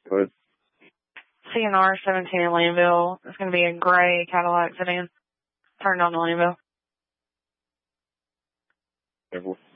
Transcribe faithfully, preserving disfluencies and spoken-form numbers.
Go ahead. C N R seventeen in Landville. It's going to be a gray Cadillac sedan. Turned on the Landville. Careful.